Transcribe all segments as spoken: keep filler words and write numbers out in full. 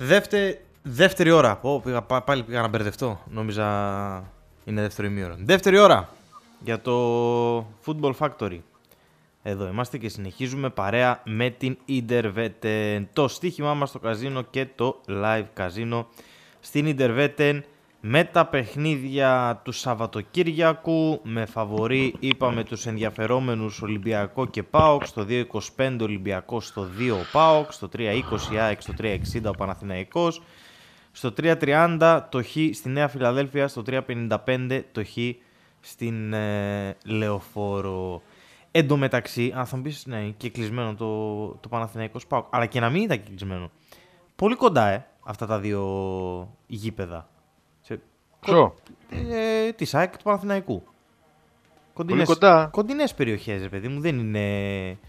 Δεύτερη, δεύτερη ώρα. Πω, πήγα, πάλι πήγα να μπερδευτώ. Νόμιζα είναι δεύτερη ημίωρα. Δεύτερη ώρα για το Football Factory. Εδώ είμαστε και συνεχίζουμε παρέα με την Interwetten. Το στοίχημά μας στο καζίνο και το live καζίνο στην Interwetten. Με τα παιχνίδια του Σαββατοκύριακου, με φαβορί είπαμε τους ενδιαφερόμενους Ολυμπιακό και ΠΑΟΚ, στο δύο είκοσι πέντε Ολυμπιακό, στο δύο ΠΑΟΚ, στο τρία είκοσι ΑΕΚ, στο τρία εξήντα ο Παναθηναϊκός, στο τρία τριάντα το Χ στη Νέα Φιλαδέλφια, στο τρία πενήντα πέντε το Χ στην ε, Λεωφόρο. Εν τω μεταξύ, αν θα μου πεις, ναι, και κλεισμένο το, το Παναθηναϊκός ΠΑΟΚ, αλλά και να μην ήταν και κλεισμένο. Πολύ κοντά, ε, αυτά τα δύο γήπεδα. Ποιο? Ε, της ΑΕΚ και του Παναθηναϊκού. Πολύ κοντά. Κοντινές περιοχές, ρε παιδί μου, δεν είναι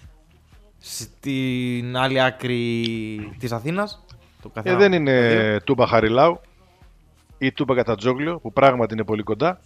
στην άλλη άκρη της Αθήνας. Το ε, δεν είναι Τούμπα Χαριλάου ή Τούμπα Κατατζόγλιο, που πράγματι είναι πολύ κοντά.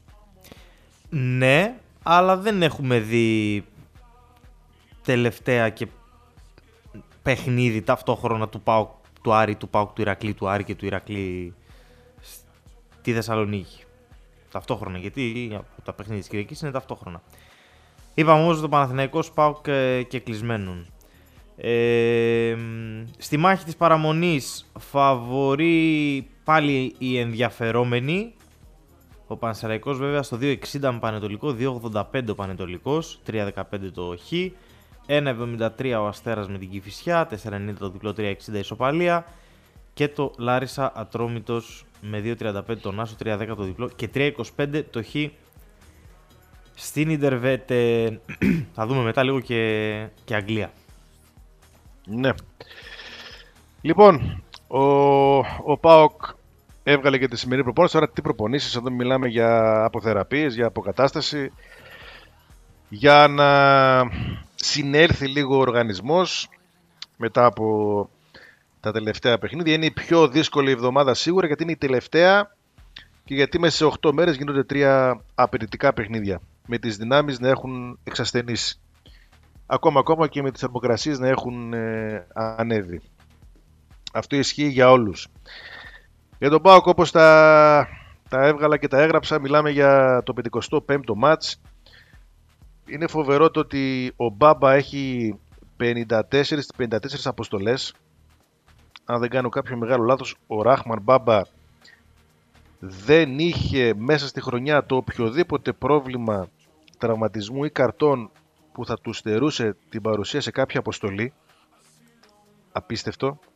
Ναι, αλλά δεν έχουμε δει τελευταία και παιχνίδι ταυτόχρονα του ΠΑΟΚ, του Άρη, του ΠΑΟΚ, του Ηρακλή, του Άρη και του Ηρακλή στη Θεσσαλονίκη. Ταυτόχρονα, γιατί τα παιχνίδια της Κυριακής είναι ταυτόχρονα. Είπαμε όμως το Παναθηναϊκός ΠΑΟΚ και κλεισμένων. Ε, στη μάχη της παραμονής φαβορεί πάλι οι ενδιαφερόμενοι. Ο Πανσεραϊκός βέβαια στο δύο εξήντα με Πανετολικό, δύο ογδόντα πέντε ο Πανετολικός, τρία δεκαπέντε το Χ, ένα εβδομήντα τρία ο Αστέρας με την Κηφισιά, τέσσερα ενενήντα το διπλό, τρία εξήντα ισοπαλία και το Λάρισα Ατρόμητος με δύο τριάντα πέντε τον Άσο, τρία δέκα το διπλό και τρία είκοσι πέντε το Χ στην Interwetten. Θα δούμε μετά λίγο και, και Αγγλία. Ναι. Λοιπόν, ο, ο ΠΑΟΚ έβγαλε και τη σημερινή προπόνηση. Τώρα τι προπονήσεις, εδώ μιλάμε για αποθεραπείες, για αποκατάσταση, για να συνέλθει λίγο ο οργανισμός μετά από τα τελευταία παιχνίδια. Είναι η πιο δύσκολη εβδομάδα σίγουρα, γιατί είναι η τελευταία και γιατί μέσα σε οκτώ μέρες γίνονται τρία απαιτητικά παιχνίδια, με τις δυνάμεις να έχουν εξασθενήσει. Ακόμα ακόμα και με τις θερμοκρασίες να έχουν ε, ανέβει. Αυτό ισχύει για όλους. Για τον ΠΑΟΚ, όπως τα, τα έβγαλα και τα έγραψα, μιλάμε για το πενηκοστό πέμπτο μάτς. Είναι φοβερό το ότι ο Μπάμπα έχει πενήντα τέσσερις αποστολές. Αν δεν κάνω κάποιο μεγάλο λάθος, ο Ράχμαν Μπάμπα δεν είχε μέσα στη χρονιά το οποιοδήποτε πρόβλημα τραυματισμού ή καρτών που θα του στερούσε την παρουσία σε κάποια αποστολή. Απίστευτο.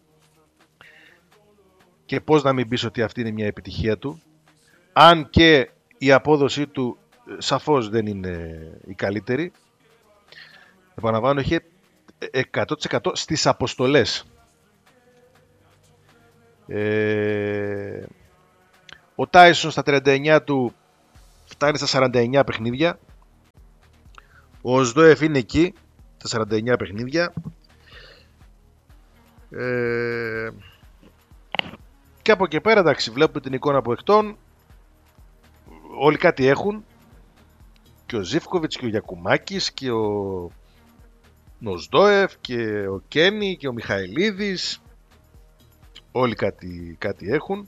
Και πώς να μην πεις ότι αυτή είναι μια επιτυχία του. Αν και η απόδοσή του σαφώς δεν είναι η καλύτερη. Επαναλαμβάνω, είχε εκατό τοις εκατό στις αποστολές. Ε... Ο Τάισον στα τριάντα εννιά του φτάνει στα σαράντα εννιά παιχνίδια. Ο Σδόεφ είναι εκεί, στα σαράντα εννιά παιχνίδια. Ε... Και από εκεί πέρα, εντάξει, βλέπουμε την εικόνα από εκτών. Όλοι κάτι έχουν. Και ο Ζίβκοβιτς και ο Γιακουμάκης και ο Νοσδόεφ και ο Κένι και ο Μιχαηλίδης. Όλοι κάτι, κάτι έχουν.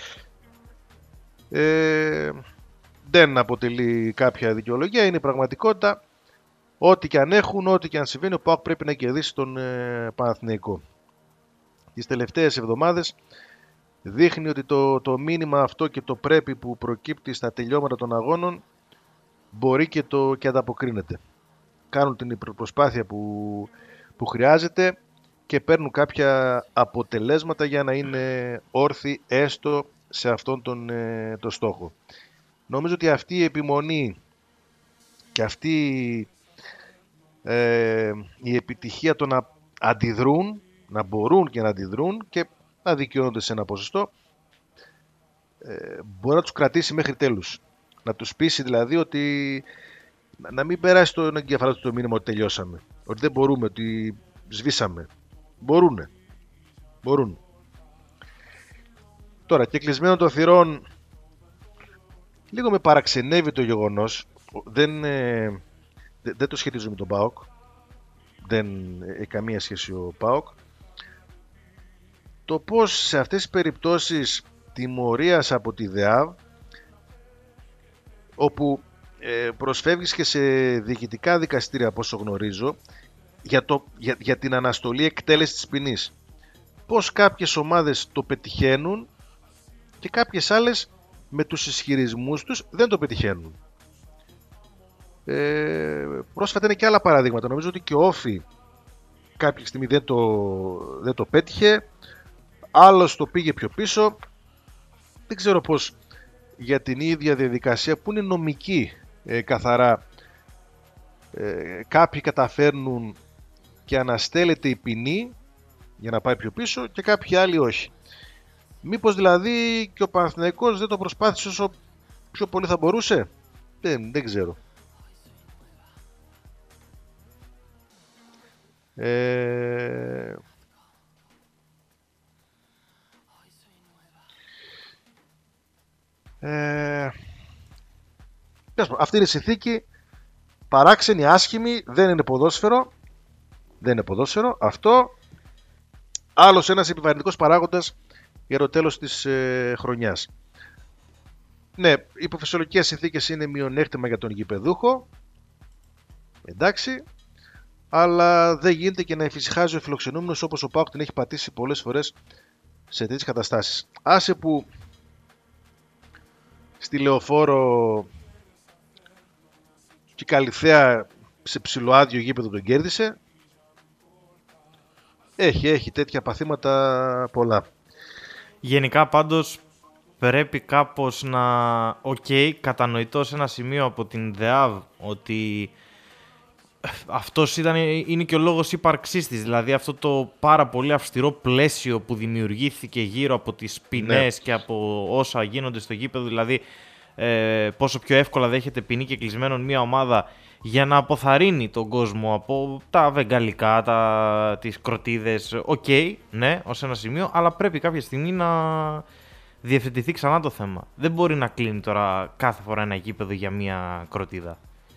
Ε... Δεν αποτελεί κάποια δικαιολογία, είναι η πραγματικότητα. Ό,τι και αν έχουν, ό,τι και αν συμβαίνει, ο ΠΑΟΚ πρέπει να κερδίσει τον ε, Παναθηναϊκό. Τις τελευταίες εβδομάδες δείχνει ότι το, το μήνυμα αυτό και το πρέπει που προκύπτει στα τελειώματα των αγώνων μπορεί και, το, και ανταποκρίνεται. Κάνουν την προσπάθεια που, που χρειάζεται και παίρνουν κάποια αποτελέσματα για να είναι όρθιοι έστω σε αυτόν τον ε, το στόχο. Νομίζω ότι αυτή η επιμονή και αυτή ε, η επιτυχία το να αντιδρούν, να μπορούν και να αντιδρούν και να δικαιώνονται σε ένα ποσοστό, ε, μπορεί να τους κρατήσει μέχρι τέλους. Να τους πείσει δηλαδή ότι να μην περάσει το εγκεφαλό του το μήνυμα ότι τελειώσαμε. Ότι δεν μπορούμε, ότι σβήσαμε. Μπορούνε. Μπορούν. Τώρα και κλεισμένο των θυρών, λίγο με παραξενεύει το γεγονός, δεν, ε, δεν, δεν το σχετίζω με τον ΠΑΟΚ, δεν έχει καμία σχέση ο ΠΑΟΚ. το πώς σε αυτές τις περιπτώσεις τιμωρίας από τη ΔΕΑΒ, όπου ε, προσφεύγεις και σε διοικητικά δικαστήρια, από όσο γνωρίζω, για, το, για, για την αναστολή εκτέλεση της ποινής, πώς κάποιες ομάδες το πετυχαίνουν και κάποιες άλλες με τους ισχυρισμούς τους δεν το πετυχαίνουν. Ε, πρόσφατα είναι και άλλα παραδείγματα. Νομίζω ότι και ο Όφι κάποια στιγμή δεν το, δεν το πέτυχε, άλλος το πήγε πιο πίσω. Δεν ξέρω πώς για την ίδια διαδικασία που είναι νομική ε, καθαρά ε, κάποιοι καταφέρνουν και αναστέλλεται η ποινή για να πάει πιο πίσω και κάποιοι άλλοι όχι. Μήπως δηλαδή και ο Παναθηναϊκός δεν το προσπάθησε όσο πιο πολύ θα μπορούσε? Δεν, δεν ξέρω. Ε... Ε... Αυτή είναι η συνθήκη, παράξενη, άσχημη, δεν είναι ποδόσφαιρο. Δεν είναι ποδόσφαιρο αυτό. Άλλος ένας επιβαρυντικός παράγοντας για το τέλος της ε, χρονιάς. Ναι, οι υποφυσιολογικές συνθήκες είναι μειονέκτημα για τον γηπεδούχο. Εντάξει. Αλλά δεν γίνεται και να εφησυχάζει ο φιλοξενούμενος όπως ο ΠΑΟΚ την έχει πατήσει πολλές φορές σε τέτοιες καταστάσεις. Άσε που στη Λεωφόρο και η Καλυθέα σε ψιλοάδιο γήπεδο τον κέρδισε. Έχει, έχει τέτοια παθήματα πολλά. Γενικά πάντως πρέπει κάπως να... Οκ, okay, κατανοητό σε ένα σημείο από την ΔΕΑΒ ότι αυτός ήταν, είναι και ο λόγος ύπαρξής της. Δηλαδή αυτό το πάρα πολύ αυστηρό πλαίσιο που δημιουργήθηκε γύρω από τις ποινές, ναι, και από όσα γίνονται στο γήπεδο. Δηλαδή ε, πόσο πιο εύκολα δέχεται ποινή και κλεισμένον μια ομάδα για να αποθαρρύνει τον κόσμο από τα βεγγαλικά, τα, τις κροτίδες. Οκ, okay, ναι, ως ένα σημείο, αλλά πρέπει κάποια στιγμή να διευθετηθεί ξανά το θέμα. Δεν μπορεί να κλείνει τώρα κάθε φορά ένα γήπεδο για μια κροτίδα.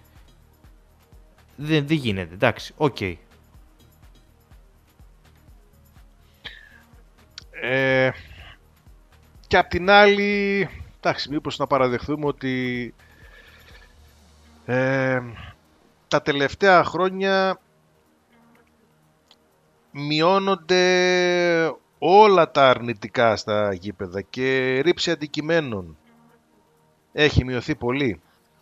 Δεν, δεν γίνεται, εντάξει, οκ. Okay. Ε, και απ' την άλλη, εντάξει, μήπως να παραδεχθούμε ότι ε, τα τελευταία χρόνια μειώνονται όλα τα αρνητικά στα γήπεδα και ρήψη αντικειμένων έχει μειωθεί πολύ.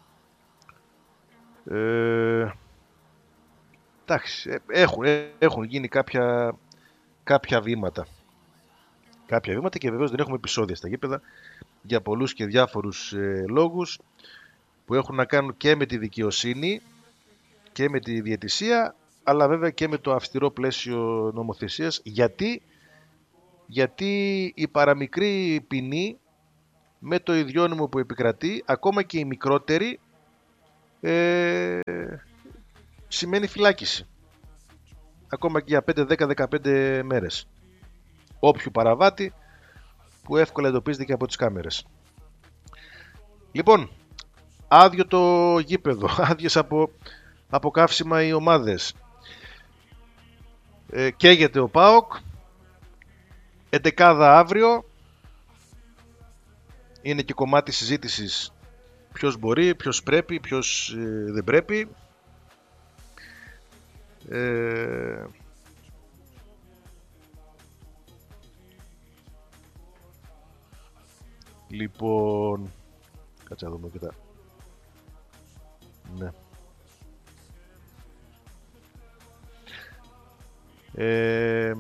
Ε, εντάξει, έχουν, έχουν γίνει κάποια, κάποια βήματα. Κάποια βήματα και βεβαίως δεν έχουμε επεισόδια στα γήπεδα για πολλούς και διάφορους ε, λόγους που έχουν να κάνουν και με τη δικαιοσύνη και με τη διαιτησία, αλλά βέβαια και με το αυστηρό πλαίσιο νομοθεσίας. Γιατί, γιατί η παραμικρή ποινή με το ιδιώνυμο που επικρατεί, ακόμα και η μικρότερη, ε, σημαίνει φυλάκιση. Ακόμα και για πέντε, δέκα, δεκαπέντε μέρες. Όποιου παραβάτη που εύκολα εντοπίζεται και από τις κάμερες. Λοιπόν, άδειο το γήπεδο, άδειες από, από καύσιμα οι ομάδες. Ε, καίγεται ο ΠΑΟΚ, εντεκάδα αύριο. Είναι και κομμάτι συζήτησης ποιος μπορεί, ποιος πρέπει, ποιος ε, δεν πρέπει. Ε, λοιπόν, κάτσε να δούμε και τα... Ναι. Ε,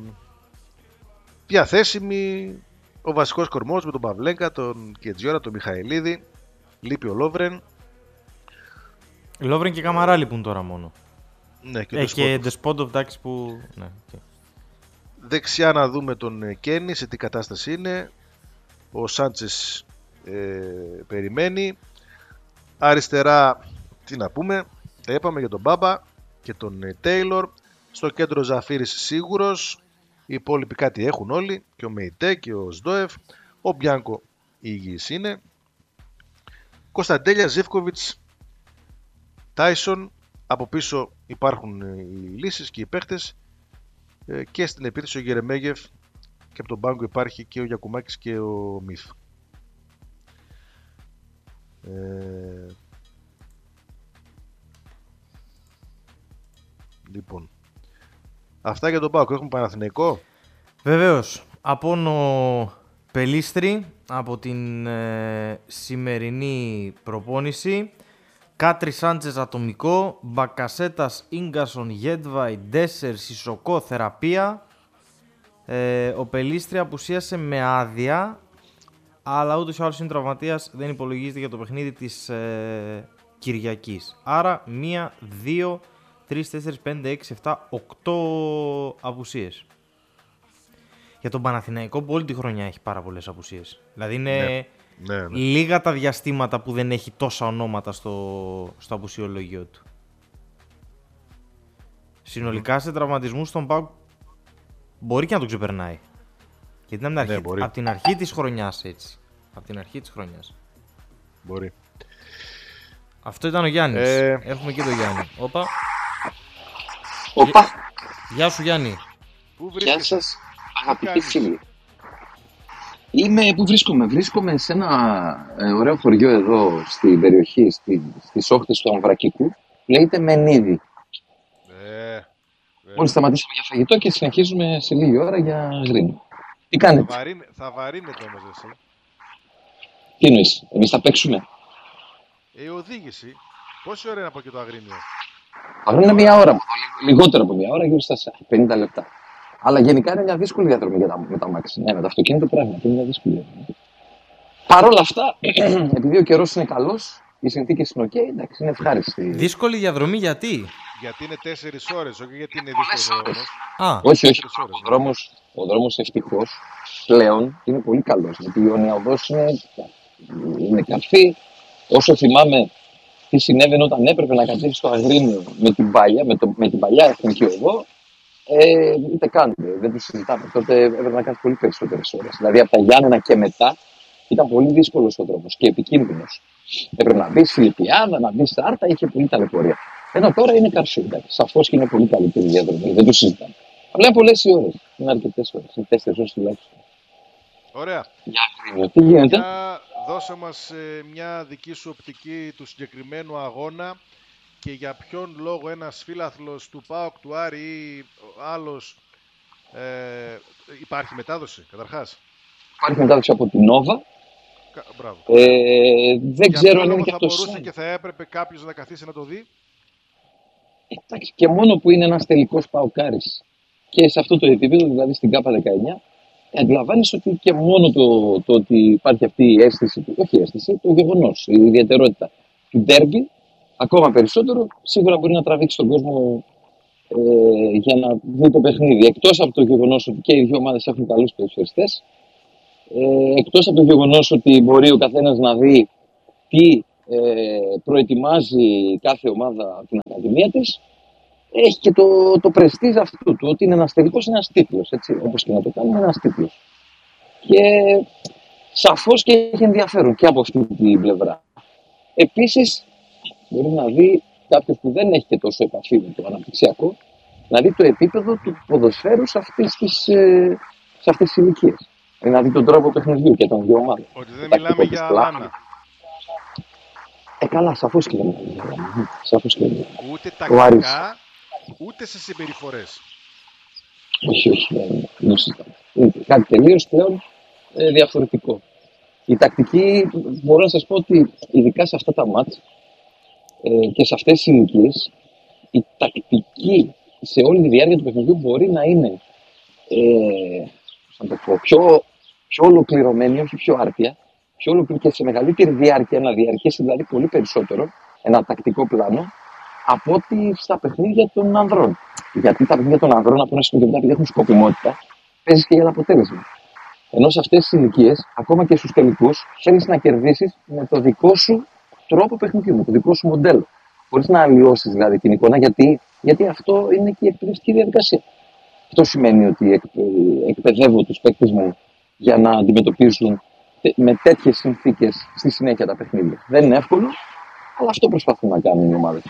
διαθέσιμη ο βασικός κορμός με τον Παυλέγκα, τον Κετζιόρα, τον Μιχαηλίδη. Λείπει ο Λόβρεν. Λόβρεν και Καμαρά λείπουν τώρα μόνο. Ναι, και, ε, και Ντεσπόντοφ, εντάξει, που... Ναι, okay. Δεξιά να δούμε τον Κένι, σε τι κατάσταση είναι. Ο Σάντσες ε, περιμένει. Αριστερά, τι να πούμε, είπαμε για τον Μπάμπα και τον Τέιλορ. Στο κέντρο Ζαφίρης σίγουρος. Οι υπόλοιποι κάτι έχουν όλοι. Και ο Μεϊτέ και ο Σντόεφ. Ο Μπιάνκο υγιής είναι. Κωνσταντέλια, Ζίβκοβιτς, Τάισον. Από πίσω υπάρχουν οι λύσεις και οι παίχτες. Και στην επίθεση ο Γερεμέγεφ και από τον πάγκο υπάρχει και ο Γιακουμάκης και ο Μιθ. Ε... Λοιπόν, αυτά για τον ΠΑΟΚ. Έχουμε Παναθηναϊκό. Βεβαίως, Απόλλωνο Πελίστρη από την ε, σημερινή προπόνηση. Κάτρι Σάντσες ατομικό, Μπακασέτας, Ίγκασον, Γέντβαϊ, Ντέσερ, Σισοκό, θεραπεία. Ε, ο Πελίστρη απουσίασε με άδεια, αλλά ούτως ή άλλως είναι τραυματίας, δεν υπολογίζεται για το παιχνίδι της ε, Κυριακής. Άρα μία, δύο, τρεις, τέσσερις, πέντε, έξι, επτά, οκτώ απουσίες. Για τον Παναθηναϊκό που όλη τη χρονιά έχει πάρα πολλές απουσίες. Δηλαδή είναι Ναι, ναι, ναι. λίγα τα διαστήματα που δεν έχει τόσα ονόματα στο, στο απουσιολογείο του. Συνολικά σε τραυματισμούς στον ΠΑΟΚ μπορεί και να το ξεπερνάει. Γιατί είναι από την, Ναι, αρχή, από την αρχή της χρονιάς έτσι. Από την αρχή της χρονιάς. Μπορεί. Αυτό ήταν ο Γιάννης. Ε... Έχουμε και τον Γιάννη. Όπα. Οπα. Γεια σου Γιάννη. Πού Γεια βρίσκεσαι? σας, αγαπητοί κάνεις? φίλοι. Είμαι, πού βρίσκομαι, βρίσκομαι σε ένα ε, ωραίο χωριό εδώ στην περιοχή, στη, στις όχθες του Αμβρακικού. Λέγεται Μενίδη. Ε, ε, Μόλις σταματήσαμε για φαγητό και συνεχίζουμε σε λίγη ώρα για γρήγορα. Τι θα, κάνετε, βαρύνε, θα βαρύνεται όμως εσύ. τι εννοείς, εμείς θα παίξουμε. Ε, η οδήγηση. Πόση ώρα είναι από εκεί το Αγρίνιο? Αγρό είναι μία ώρα, λιγότερο από μία ώρα, γύρω στα πενήντα λεπτά. Αλλά γενικά είναι μια δύσκολη διαδρομή για τα, με τα μάξι. Ναι, με το αυτοκίνητο πράγμα. Είναι μια δύσκολη διαδρομή. Παρ' όλα αυτά, επειδή ο καιρός είναι καλός, οι συνθήκες είναι οκ, εντάξει, είναι ευχάριστη. Δύσκολη διαδρομή γιατί? Γιατί είναι τέσσερις ώρες, όχι γιατί είναι Πολλές δύσκολο ώρες. χρόνος. Α, Όχι, όχι. Τέσσερις ώρες, Ο δρόμος, ο δρόμος ευτυχώς πλέον είναι πολύ καλός. Γιατί η Ιωνία Οδός είναι, είναι καρφή. Όσο θυμάμαι τι συνέβαινε όταν έπρεπε να κατέβει στο Αγρίνιο με την παλιά, με το, με την παλιά εθνική οδό, ε, ούτε καν, δεν το συζητάμε. Τότε έπρεπε να κάνει πολύ περισσότερες ώρες. Δηλαδή από τα Γιάννενα και μετά ήταν πολύ δύσκολος ο δρόμος και επικίνδυνος. Έπρεπε να μπει στη Λιπιάδα, να μπει στα Άρτα, είχε πολύ ταλαιπωρία. Ενώ τώρα είναι καρσί. Σαφώς και είναι πολύ καλύτερη διαδρομή, δεν το συζητάμε. Αλλά είναι πολλές οι ώρες. Είναι αρκετές ώρες. Είναι τέσσερις ώρες τουλάχιστον. Ωραία. Για Αγρίνιο, τι γίνεται. Για δώσε μας ε, μια δική σου οπτική του συγκεκριμένου αγώνα και για ποιον λόγο ένας φίλαθλος του ΠΑΟΚ, του Άρη ή άλλος ε, υπάρχει μετάδοση καταρχάς. Υπάρχει μετάδοση από την Νόβα. Κα, μπράβο. Ε, δεν Για ξέρω ποιο αν είναι λόγο και θα αυτό μπορούσε site. και θα έπρεπε κάποιος να καθίσει να το δει. Εντάξει, και μόνο που είναι ένας τελικός παοκάρης και σε αυτό το επίπεδο, δηλαδή στην ΚΑΠΑ δεκαεννιά, αντιλαμβάνεσαι ότι και μόνο το, το ότι υπάρχει αυτή η αίσθηση, όχι η αίσθηση, το γεγονός, η ιδιαιτερότητα του ντέρμπι, ακόμα περισσότερο, σίγουρα μπορεί να τραβήξει τον κόσμο ε, για να δει το παιχνίδι. Εκτός από το γεγονός ότι και οι δύο ομάδες έχουν καλούς ποδοσφαιριστές, ε, εκτός από το γεγονός ότι μπορεί ο καθένας να δει τι ε, προετοιμάζει κάθε ομάδα από την ακαδημία της, έχει και το, το πρεστίζ αυτού του, ότι είναι ένας τελικός, είναι ένας τίτλος, έτσι, όπως και να το κάνουμε, είναι ένας τίτλος. Και σαφώς και έχει ενδιαφέρον και από αυτή την πλευρά. Επίσης, μπορεί να δει κάποιος που δεν έχει και τόσο επαφή με το αναπτυξιακό, να δει το επίπεδο του ποδοσφαίρου σε αυτές τις, ε, σε αυτές τις ηλικίες. Να δει τον τρόπο παιχνιδιού και των δύο ομάδων. Ότι δεν μιλάμε για αλάνα. Ε, καλά, σαφώς και δεν μιλάμε για αλάνα. Σαφώς και δεν. Ούτε Ο Άρης. τακτικά, ούτε σε συμπεριφορές. Όχι, όχι, δεν δεν συζητάμε. Είναι κάτι τελείως πλέον ε, διαφορετικό. Η τακτική, μπορώ να σας πω ότι ειδικά σε αυτά τα μάτς ε, και σε αυτές τις ηλικίες, η τακτική σε όλη τη διάρκεια του παιχνιδιού μπορεί να είναι ε, να το πω, πιο, πιο ολοκληρωμένη, όχι πιο άρτια, πιο ολοκληρωμένη και σε μεγαλύτερη διάρκεια, να διαρκέσει δηλαδή πολύ περισσότερο ένα τακτικό πλάνο από ότι στα παιχνίδια των ανδρών. Γιατί τα παιχνίδια των ανδρών, από ένα σημείο και μετά, επειδή έχουν σκοπιμότητα, παίζει και για το αποτέλεσμα. Ενώ σε αυτές τις ηλικίες, ακόμα και στους τελικούς, θέλεις να κερδίσεις με το δικό σου τρόπο παιχνιδιού, με το δικό σου μοντέλο. Χωρίς να αλλοιώσεις δηλαδή την εικόνα, γιατί, γιατί αυτό είναι και η εκπαιδευτική διαδικασία. Αυτό σημαίνει ότι εκ, εκπαιδεύω τους παίκτες μου για να αντιμετωπίζουν με τέτοιες συνθήκες στη συνέχεια τα παιχνίδια. Δεν είναι εύκολο, αλλά αυτό προσπαθούν να κάνουν οι ομάδες.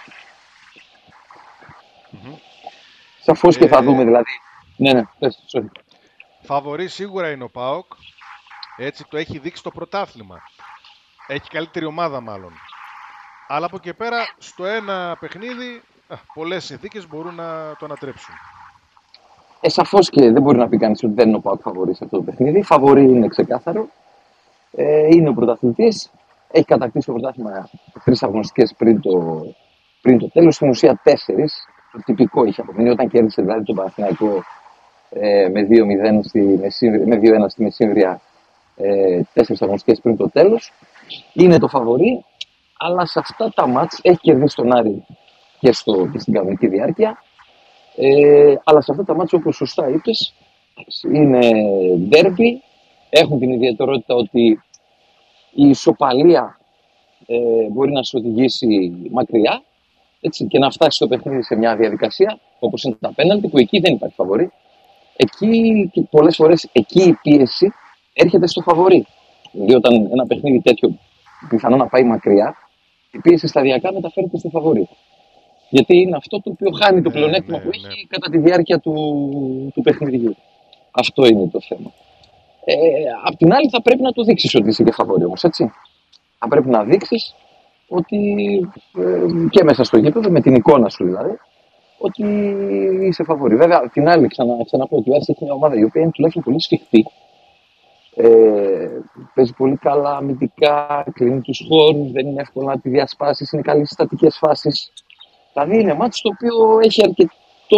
Mm-hmm. Σαφώς και θα Ε, δούμε δηλαδή. Ναι, ναι, πες, sorry. Φαβορί σίγουρα είναι ο ΠΑΟΚ. Έτσι το έχει δείξει το πρωτάθλημα. Έχει καλύτερη ομάδα μάλλον. Αλλά από εκεί πέρα στο ένα παιχνίδι πολλές συνθήκες μπορούν να το ανατρέψουν. Ε, σαφώς και δεν μπορεί να πει κανείς ότι δεν είναι ο ΠΑΟΚ φαβορί σε αυτό το παιχνίδι. Φαβορί είναι ξεκάθαρο. Ε, είναι ο πρωταθλητής. Έχει κατακτήσει το πρωτάθλημα τρεις αγωνιστικές πριν το, πριν το τέλος. Στην ουσία τέσσερις. Το τυπικό είχε απομείνει όταν κέρδισε δηλαδή τον Παναθηναϊκό ε, με δύο μηδέν στη Μεσήμβρια, με δύο ένα στη Μεσήμβρια, ε, τέσσερις αγωνιστικές πριν το τέλος. Είναι το φαβορί, αλλά σε αυτά τα μάτς έχει κερδίσει τον Άρη και, στο, και στην κανονική διάρκεια. Ε, αλλά σε αυτά τα μάτς, όπως σωστά είπες, είναι ντέρμπι. Έχουν την ιδιαιτερότητα ότι η ισοπαλία ε, μπορεί να σου οδηγήσει μακριά, έτσι, και να φτάσει στο παιχνίδι σε μια διαδικασία όπως είναι τα πέναλτι, που εκεί δεν υπάρχει φαβορί. Εκεί και πολλές φορές εκεί η πίεση έρχεται στο φαβορί. Δηλαδή όταν ένα παιχνίδι τέτοιο πιθανό να πάει μακριά, η πίεση σταδιακά μεταφέρεται στο φαβορί. Γιατί είναι αυτό το οποίο χάνει το πλεονέκτημα ναι, ναι, που έχει ναι. κατά τη διάρκεια του, του παιχνιδιού. Αυτό είναι το θέμα. Ε, απ' την άλλη θα πρέπει να το δείξεις ότι είσαι και φαβορί όμως, έτσι. Θα πρέπει να δείξεις ότι ε, και μέσα στο γήπεδο, με την εικόνα σου δηλαδή, ότι είσαι φαβορί. Βέβαια, απ' την άλλη ξανα, ξαναπώ ότι ο Άρης έχει μια ομάδα η οποία είναι τουλάχιστον πολύ σφιχτή. Ε, παίζει πολύ καλά αμυντικά, κλείνει τους χώρους, δεν είναι εύκολο να τη διασπάσεις, είναι καλή στις στατικές φάσεις. Δηλαδή είναι μάτι το οποίο έχει αρκετό,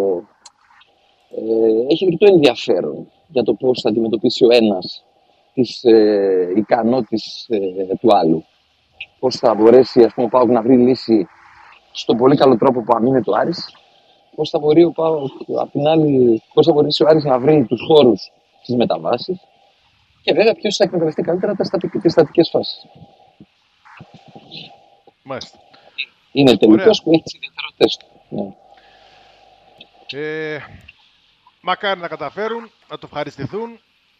ε, έχει αρκετό ενδιαφέρον για το πώς θα αντιμετωπίσει ο ένας τις ε, ικανότητες ε, του άλλου. Πώς θα μπορέσει, ας πούμε, ο ΠΑΟΚ να βρει λύση στον πολύ καλό τρόπο που αμήνεται ο Άρης. Πώς θα μπορεί ο ΠΑΟΚ, απ' την άλλη, πώς θα μπορέσει ο Άρης να βρει τους χώρους στις μεταβάσεις. Και βέβαια ποιος θα εκμεταλλευτεί καλύτερα τις στατικές φάσεις. Μάλιστα. Είναι τελικός που έχει τις ιδιαιτερότητες του. Ναι. Ε, μακάρι να καταφέρουν, να το ευχαριστηθούν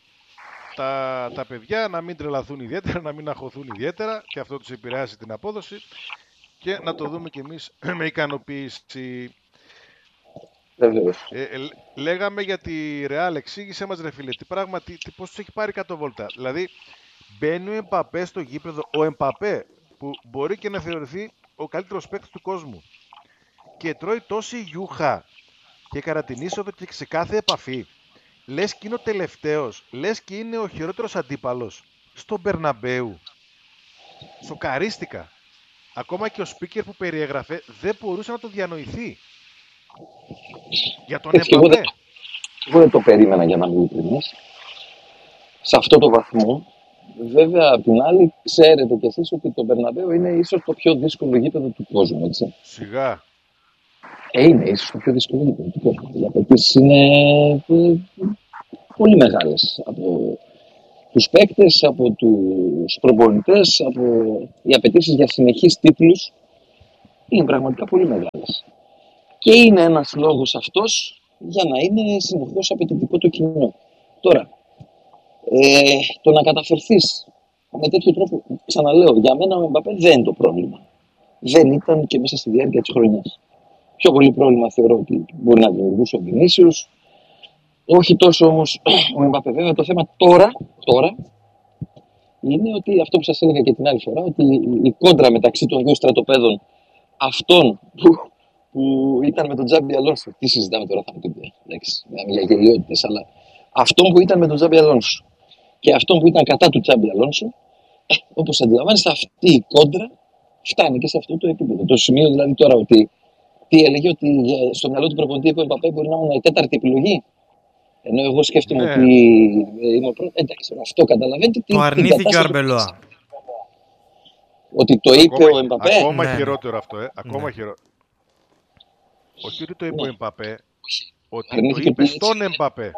τα, τα παιδιά, να μην τρελαθούν ιδιαίτερα, να μην αγχωθούν ιδιαίτερα και αυτό τους επηρεάσει την απόδοση και να το δούμε κι εμείς με ικανοποίηση. Ε, ε, λέγαμε για τη Real, εξήγησέ μας ρε φίλε, τι πράγμα, τι, τι, πώς τους έχει πάρει κάτω βόλτα. Δηλαδή μπαίνει ο Εμπαπέ στο γήπεδο, ο Εμπαπέ που μπορεί και να θεωρηθεί ο καλύτερος παίκτης του κόσμου και τρώει τόση γιούχα και κατά την είσοδο και σε κάθε επαφή. Λες και είναι ο τελευταίος, λες και είναι ο χειρότερος αντίπαλος στον Μπερναμπέου. Σοκαρίστηκα. Ακόμα και ο speaker που περιέγραφε δεν μπορούσε να το διανοηθεί. Για τον Εμπαπέ. Εγώ δεν το περίμενα, για να μην ειλικρινείς. Σε αυτό το βαθμό. Βέβαια, απ' την άλλη, ξέρετε κι εσείς ότι το Μπερναμπέου είναι ίσως το πιο δύσκολο γήπεδο του κόσμου, έτσι. Σιγά. Ε, είναι ίσως το πιο δύσκολο γήπεδο του κόσμου. Οι απαιτήσεις είναι ε, πολύ μεγάλες. Από τους παίκτες, από τους προπονητές, από οι απαιτήσεις για συνεχείς τίτλους είναι πραγματικά πολύ μεγάλες. Και είναι ένας λόγος αυτός για να είναι συνεχώς απαιτητικό το κοινό. Τώρα, ε, το να καταφερθείς με τέτοιο τρόπο, ξαναλέω, για μένα ο Εμπαπέ δεν είναι το πρόβλημα. Δεν ήταν και μέσα στη διάρκεια της χρονιάς. Πιο πολύ πρόβλημα θεωρώ ότι μπορεί να δημιουργούσε ο Βινίσιος. Όχι τόσο όμως ο Εμπαπέ. Βέβαια το θέμα τώρα, τώρα είναι ότι αυτό που σας έλεγα και την άλλη φορά, ότι η κόντρα μεταξύ των δύο στρατοπέδων, αυτών που, που ήταν με τον Τζάμπι Αλόνσο, τι συζητάμε τώρα, θα μου πείτε, εντάξει, για γελιότητες, αλλά αυτόν που ήταν με τον Τζάμπι Αλόνσο και αυτόν που ήταν κατά του Τζάμπι Αλόνσο, ε, όπως αντιλαμβάνεστε, αυτή η κόντρα φτάνει και σε αυτό το επίπεδο. Το σημείο δηλαδή τώρα ότι τι έλεγε, ότι στο μυαλό του προπονητή ο Εμπαπέ μπορεί να είναι η τέταρτη επιλογή. Ενώ εγώ σκέφτομαι ναι. ότι είμαι ο πρώτος. Εντάξει, αυτό καταλαβαίνετε. Το αρνήθηκε ο Αρμπελόα. Ότι το είπε ακόμα, ο Εμπαπέ. Ακόμα ναι. χειρότερο αυτό, ε. Ακόμα ναι. χειρότερο. Όχι ότι το είπε ναι. ο Εμπαπέ, ότι αρνήθηκε το είπε στον Εμπαπέ.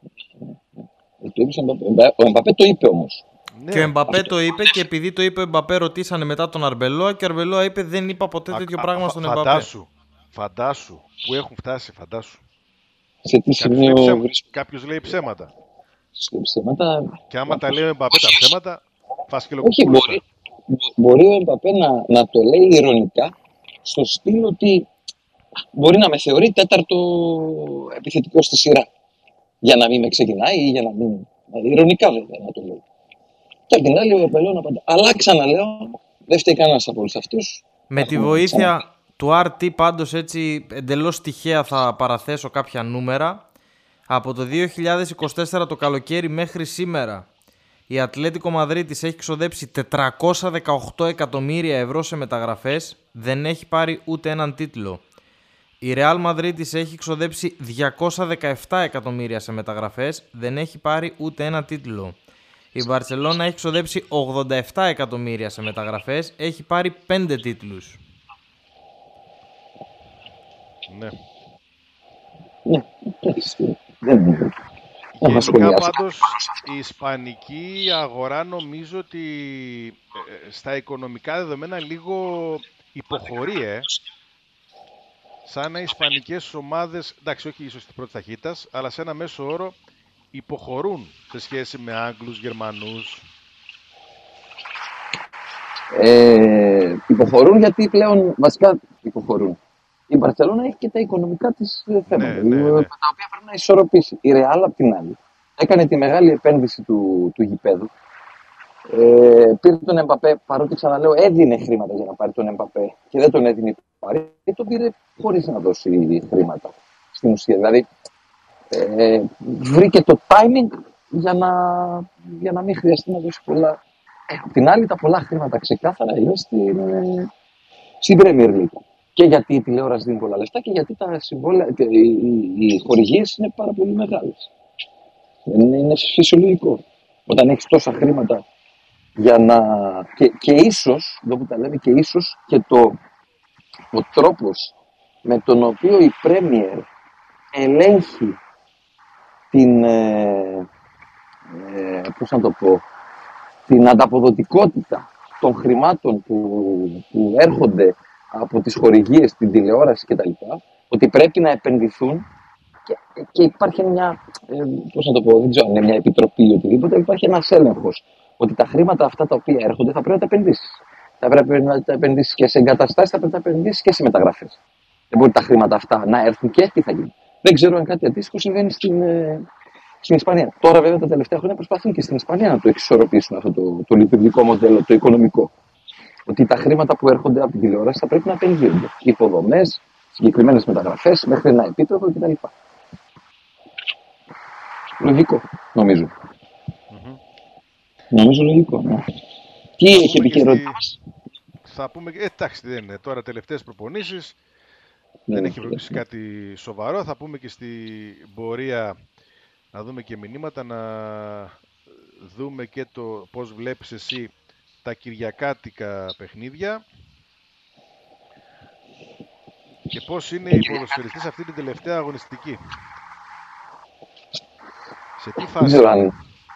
Ο Εμπαπέ το είπε όμως. Ναι. Και ο Εμπαπέ το είπε και επειδή το είπε ο Εμπαπέ ρωτήσανε μετά τον Αρμπελόα και ο Αρμπελόα είπε δεν είπα ποτέ τέτοιο α, πράγμα α, στον Εμπαπέ. Φαντάσου, φαντάσου που έχουν φτάσει, φαντάσου. Σε τι σημείο κάποιος λέει ψέματα. Λέει ψέματα. Και άμα τα λέει ο Εμπαπέ τα ψέματα, φας και Όχι, μπορεί, μπορεί ο Εμπαπέ να, να το λέει ειρωνικά, στο στυλ ότι μπορεί να με θεωρεί τέταρτο επιθετικό στη σειρά. για να μην με ξεκινάει ή για να μην. Ειρωνικά βέβαια να το λέω. Και απ' την άλλη ο Πελών απαντά. Αλλά ξαναλέω, δεν φταίει κανένας από όλους αυτούς. Με τη βοήθεια του αρ τι πάντως, έτσι εντελώς τυχαία θα παραθέσω κάποια νούμερα. Από το δύο χιλιάδες είκοσι τέσσερα το καλοκαίρι μέχρι σήμερα η Ατλέτικο Μαδρίτης έχει ξοδέψει τετρακόσια δεκαοκτώ εκατομμύρια ευρώ σε μεταγραφές, δεν έχει πάρει ούτε έναν τίτλο. Η Ρεάλ Μαδρίτης έχει ξοδέψει διακόσια δεκαεπτά εκατομμύρια σε μεταγραφές, δεν έχει πάρει ούτε ένα τίτλο. Η Μπαρσελόνα έχει ξοδέψει ογδόντα επτά εκατομμύρια σε μεταγραφές, έχει πάρει πέντε τίτλους. Ναι. Ναι, εντάξει. Δεν είναι. Γενικά πάντως η ισπανική αγορά νομίζω ότι ε, στα οικονομικά δεδομένα λίγο υποχωρεί, ε. Σαν να οι ισπανικές ομάδες, εντάξει όχι ίσως στην πρώτη ταχύτητας, αλλά σε ένα μέσο όρο υποχωρούν σε σχέση με Άγγλους, Γερμανούς. Ε, υποχωρούν γιατί πλέον βασικά υποχωρούν. Η Μπαρσελόνα έχει και τα οικονομικά της θέματα, ναι, ναι, ναι. τα οποία πρέπει να ισορροπήσει. Η Ρεάλ απ' την άλλη έκανε τη μεγάλη επένδυση του, του γηπέδου. Ε, πήρε τον Εμπαπέ, παρότι ξαναλέω έδινε χρήματα για να πάρει τον Εμπαπέ και δεν τον έδινε πάρει, και τον πήρε χωρίς να δώσει χρήματα στην ουσία. Δηλαδή ε, βρήκε το timing για να, για να μην χρειαστεί να δώσει πολλά. Ε, απ' την άλλη τα πολλά χρήματα ξεκάθαρα είναι στην, στην Premier League. Και γιατί η τηλεόραση δίνει πολλά λεφτά και γιατί τα συμβόλαια, οι, οι, οι χορηγίες είναι πάρα πολύ μεγάλες. Είναι, είναι φυσιολογικό. Όταν έχεις τόσα χρήματα για να... Και, και ίσως, εδώ που τα λέμε, και ίσως και το, ο τρόπος με τον οποίο η Premier ελέγχει την, ε, ε, πώς να το πω, την ανταποδοτικότητα των χρημάτων που, που έρχονται από τις χορηγίες, την τηλεόραση κτλ. Ότι πρέπει να επενδυθούν και, και υπάρχει μια, ε, πώς να το πω, δεν ξέρω αν είναι μια επιτροπή ή οτιδήποτε, υπάρχει ένας έλεγχος ότι τα χρήματα αυτά τα οποία έρχονται θα πρέπει να τα επενδύσεις. Θα πρέπει να τα επενδύσεις και σε εγκαταστάσεις, θα πρέπει να τα επενδύσεις και σε μεταγραφές. Δεν μπορεί τα χρήματα αυτά να έρθουν και τι θα γίνει. Δεν ξέρω αν κάτι αντίστοιχο συμβαίνει στην, ε, στην Ισπανία. Τώρα βέβαια τα τελευταία χρόνια προσπαθούν και στην Ισπανία να το εξισορροπήσουν αυτό το, το λειτουργικό μοντέλο, το οικονομικό. Ότι τα χρήματα που έρχονται από την τηλεόραση θα πρέπει να επενδύονται. Υποδομές, συγκεκριμένες μεταγραφές, μέχρι ένα επίπεδο κτλ. Λογικό, νομίζω. Mm-hmm. Νομίζω λογικό. Ναι. Τι έχει επικαιρότητα μας? Θα πούμε, ε, εντάξει δεν είναι, τώρα τελευταίες προπονήσεις, ναι, δεν έχει προκύψει κάτι σοβαρό. Θα πούμε και στην πορεία να δούμε και μηνύματα, να δούμε και το πώς βλέπεις εσύ τα κυριακάτικα παιχνίδια και πώς είναι οι ποδοσφαιριστές αυτή την τελευταία αγωνιστική. Σε τι φάση? Δεν ξέρω αν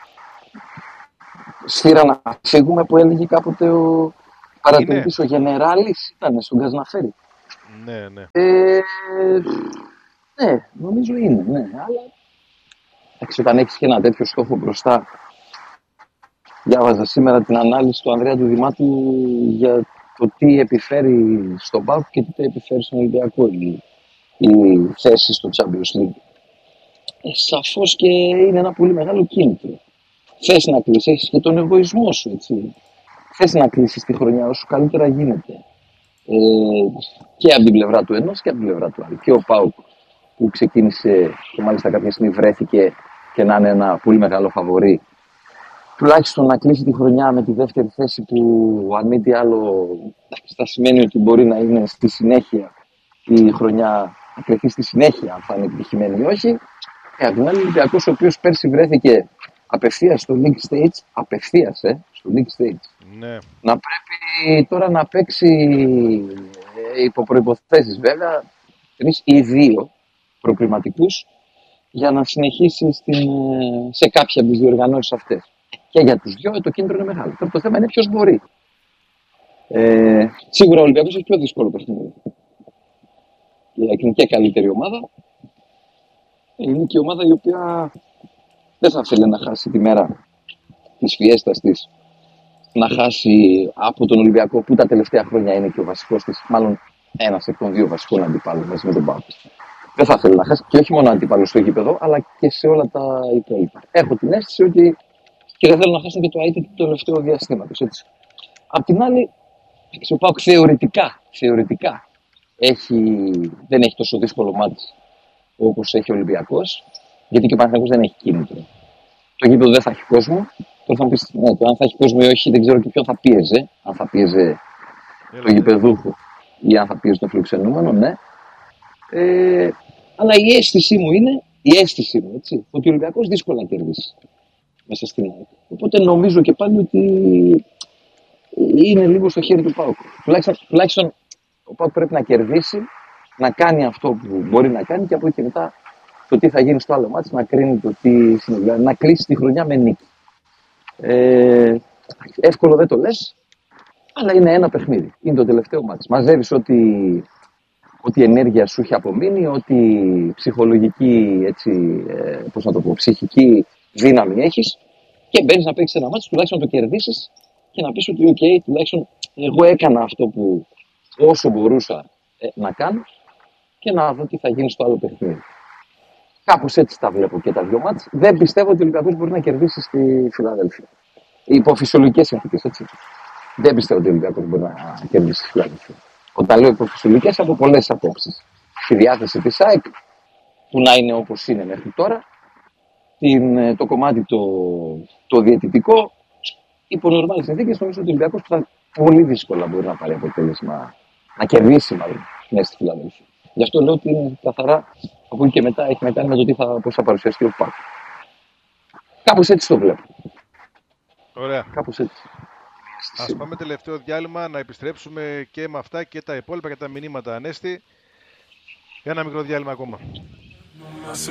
σφύρα να φύγουμε που έλεγε κάποτε ο παρατηρητής, ο Γενεράλης ήταν στον Καζναφέρη. Ναι, ναι. Ε, ναι, νομίζω είναι, ναι, αλλά εντάξει, όταν έχεις και ένα τέτοιο στόχο μπροστά. Διάβαζα σήμερα την ανάλυση του Ανδρέα του Δημάτου για το τι επιφέρει στον ΠΑΟΚ και τι επιφέρει στον Ολυμπιακό η, η θέση στο Champions League. Ε, σαφώς και είναι ένα πολύ μεγάλο κίνητρο. Θες να κλείσεις, έχεις και τον εγωισμό σου, έτσι. Θες να κλείσεις τη χρονιά όσο καλύτερα γίνεται. Ε, και από την πλευρά του ενός και από την πλευρά του άλλου. Και ο ΠΑΟΚ που ξεκίνησε και μάλιστα κάποια στιγμή βρέθηκε και να είναι ένα πολύ μεγάλο φαβορί, τουλάχιστον να κλείσει τη χρονιά με τη δεύτερη θέση που αν μη τι άλλο θα σημαίνει ότι μπορεί να είναι στη συνέχεια η χρονιά, να κρυφτεί στη συνέχεια αν θα είναι επιτυχημένη ή όχι. Και απ' την άλλη ο Ολυμπιακός, ο οποίος πέρσι βρέθηκε απευθείας στο League Stage, απευθείας ε, στο League Stage, ναι. Να πρέπει τώρα να παίξει ε, υπό προϋποθέσεις βέβαια τρεις ή δύο προκριματικούς για να συνεχίσει στην, σε κάποια από τις διοργανώσεις αυτές. Και για τους δυο το κίνητρο είναι μεγάλο. Τώρα το θέμα είναι ποιος μπορεί. Ε, σίγουρα ο Ολυμπιακός έχει πιο δύσκολο παιχνίδι. Είναι και καλύτερη ομάδα. Είναι και η ομάδα η οποία δεν θα θέλει να χάσει τη μέρα της φιέστας της. Να χάσει από τον Ολυμπιακό που τα τελευταία χρόνια είναι και ο βασικός της. Μάλλον ένας εκ των δύο βασικών αντιπάλων μαζί με τον ΠΑΟΚ. δεν θα θέλει να χάσει και όχι μόνο αντίπαλο στο γήπεδο, αλλά και σε όλα τα υπόλοιπα. Έχω την αίσθηση ότι και δεν θέλω να χάσουν και το αίτητο του τελευταίου διαστήματος. Απ' την άλλη, ο ΠΑΟΚ θεωρητικά, θεωρητικά έχει, δεν έχει τόσο δύσκολο μάτι όπως έχει ο Ολυμπιακός, γιατί και ο Παναθηναϊκός δεν έχει κίνητρο. Το γήπεδο δεν θα έχει κόσμο. Τώρα θα μου πεις, ναι, το αν θα έχει κόσμο ή όχι, δεν ξέρω και ποιον θα πίεζε. Αν θα πίεζε το γηπεδούχο ή αν θα πίεζε το φιλοξενούμενο, ναι. Ε, αλλά η αίσθησή μου είναι, η αίσθησή μου, έτσι, ότι ο Ολυμπιακός δύσκολα να κερδίσει μέσα στην ΑΕΚ. Οπότε νομίζω και πάλι ότι είναι λίγο στο χέρι του ΠΑΟΚ. Τουλάχιστον, τουλάχιστον ο ΠΑΟΚ πρέπει να κερδίσει, να κάνει αυτό που μπορεί να κάνει και από εκεί και μετά το τι θα γίνει στο άλλο μάτι, να κρίνει το τι συνέβη. Να κλείσει τη χρονιά με νίκη. Ε, εύκολο δεν το λες, αλλά είναι ένα παιχνίδι. Είναι το τελευταίο μάτι. Μαζεύεις ό,τι, ό,τι ενέργεια σου έχει απομείνει, ό,τι ψυχολογική, έτσι, ε, πώς να το πω, ψυχική δύναμη έχεις και μπαίνεις να παίξεις ένα μάτι, τουλάχιστον να το κερδίσεις και να πεις ότι ok, τουλάχιστον εγώ έκανα αυτό που όσο μπορούσα ε, να κάνω και να δω τι θα γίνει στο άλλο παιχνίδι. Κάπως έτσι τα βλέπω και τα δύο μάτς. Δεν πιστεύω ότι ο Ολυμπιακός μπορεί να κερδίσει στη Φιλαδέλφια. Υπό φυσιολογικές συνθήκες, έτσι. Δεν πιστεύω ότι ο Ολυμπιακός μπορεί να κερδίσει στη Φιλαδέλφια. Όταν λέω υπό φυσιολογικές, από πολλές απόψεις. Τη διάθεση της ΑΕΚ, που να είναι όπως είναι μέχρι τώρα, την, το κομμάτι το, το διαιτητικό, υπό νορμάλες συνθήκες, νομίζω ότι ο Ολυμπιακός θα πολύ δύσκολα μπορεί να πάρει αποτέλεσμα, να κερδίσει μάλλον μέσα στη Φιλαδέλφια. Γι' αυτό λέω ότι είναι καθαρά από εκεί και μετά έχει να κάνει με το τι θα, πώς θα παρουσιαστεί ο ΠΑΟΚ. Κάπως έτσι το βλέπω. Ωραία. Κάπως έτσι. Ας πάμε τελευταίο διάλειμμα να επιστρέψουμε και με αυτά και τα υπόλοιπα και τα μηνύματα, Ανέστη. Για ένα μικρό διάλειμμα ακόμα.